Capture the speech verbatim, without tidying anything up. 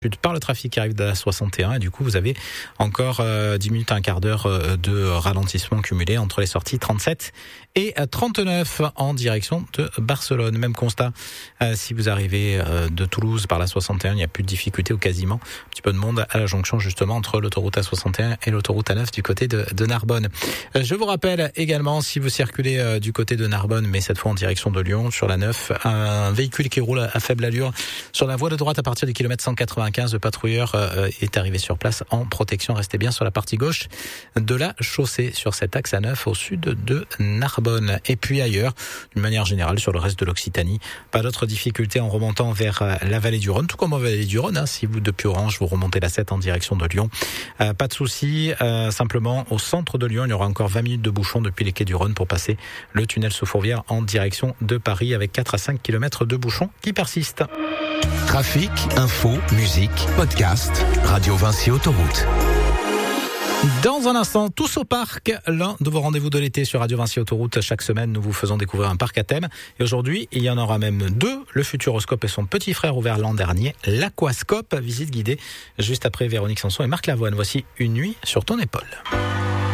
par le trafic qui arrive de la soixante et un et du coup vous avez encore euh, dix minutes à un quart d'heure euh, de ralentissement cumulé entre les sorties trente-sept et trente-neuf en direction de Barcelone. Même constat euh, si vous arrivez euh, de Toulouse par la soixante et un, il n'y a plus de difficulté ou quasiment un petit peu de monde à la jonction justement entre l'autoroute A soixante et un et l'autoroute A neuf du côté de, de Narbonne. Euh, je vous rappelle également, si vous circulez euh, du côté de Narbonne mais cette fois en direction de Lyon sur la neuf, un véhicule qui roule à faible allure sur la voie de droite à partir du kilomètre cent quatre-vingt-quinze, le patrouilleur euh, est arrivé sur place en protection. Restez bien sur la partie gauche de la chaussée sur cet axe A neuf au sud de Narbonne. Et puis ailleurs, d'une manière générale, sur le reste de l'Occitanie, pas d'autres difficultés en remontant vers euh, la vallée du Rhône, tout comme en vallée du Rhône. Hein, si vous, depuis Orange, vous remontez la sept en direction de Lyon, euh, pas de souci. Euh, simplement, au centre de Lyon, il y aura encore vingt minutes de bouchon depuis les quais du Rhône pour passer le tunnel sous Fourvière en direction de Paris avec quatre à cinq kilomètres de bouchons qui persistent. Trafic, info, musique, podcast, Radio Vinci Autoroute. Dans un instant, tous au parc, l'un de vos rendez-vous de l'été sur Radio Vinci Autoroute. Chaque semaine, nous vous faisons découvrir un parc à thème. Et aujourd'hui, il y en aura même deux. Le Futuroscope et son petit frère ouvert l'an dernier, l'Aquascope. Visite guidée juste après Véronique Sanson et Marc Lavoine. Voici Une nuit sur ton épaule.